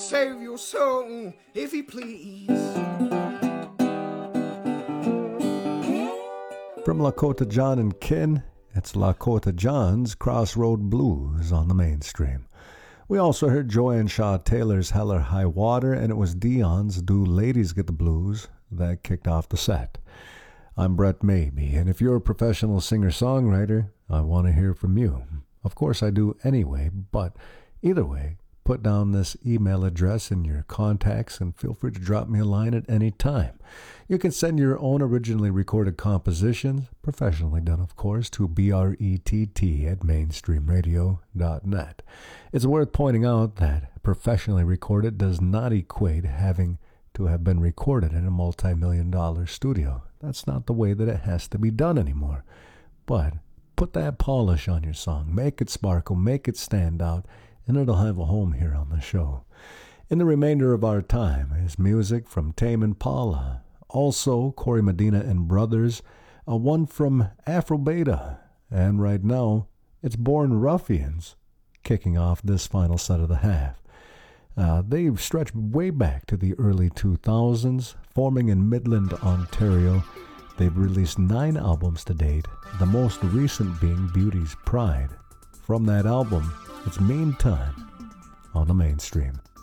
Save your soul, if you please. From Lakota John and Kin, it's Lakota John's Crossroad Blues on the mainstream. We also heard Joanne Shaw Taylor's Hell or High Water, and it was Dion's Do Ladies Get the Blues that kicked off the set. I'm Brett Maybe, and if you're a professional singer-songwriter, I want to hear from you. Of course I do anyway, but either way, put down this email address in your contacts and feel free to drop me a line at any time. You can send your own originally recorded compositions, professionally done of course, to brett@mainstreamradio.net. It's worth pointing out that professionally recorded does not equate having to have been recorded in a multi-million-dollar studio. That's not the way that it has to be done anymore. But put that polish on your song, make it sparkle, make it stand out, and it'll have a home here on the show. In the remainder of our time is music from Tame Impala, also Corey Medina and Brothers, one from Afro Beta, and right now it's Born Ruffians kicking off this final set of the half. They've stretched way back to the early 2000s, forming in Midland, Ontario. They've released 9 albums to date, the most recent being Beauty's Pride. From that album, it's Meantime on the mainstream.